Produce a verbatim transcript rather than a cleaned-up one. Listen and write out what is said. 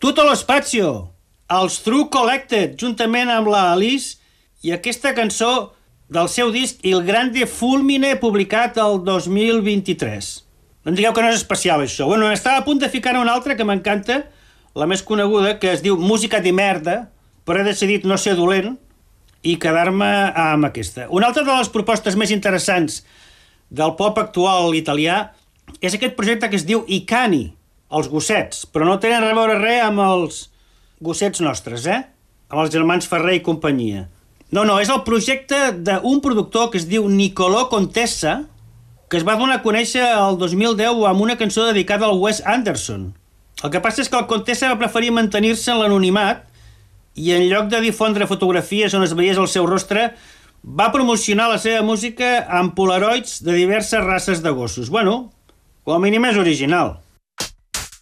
Tutto lo Spazio, els True Collected, juntament amb la Alice, i aquesta cançó del seu disc Il Grande Fulmine, publicat el dos mil vint-i-tres. No em digueu que no és especial, això. Bueno, estava a punt de ficar una altra que m'encanta, la més coneguda, que es diu Música di merda, però he decidit no ser dolent i quedar-me amb aquesta. Una altra de les propostes més interessants del pop actual italià és aquest projecte que es diu I Cani, els gossets, però no tenen a veure res amb els gossets nostres, eh? Amb els germans Ferrer i companyia. No, no, és el projecte d'un productor que es diu Niccolò Contessa, que es va donar a conèixer el dos mil deu amb una cançó dedicada al Wes Anderson. El que passa és que el Contessa va preferir mantenir-se en l'anonimat i en lloc de difondre fotografies on es veiés el seu rostre, va promocionar la seva música amb polaroids de diverses races de gossos. Bueno, com a mínim és original.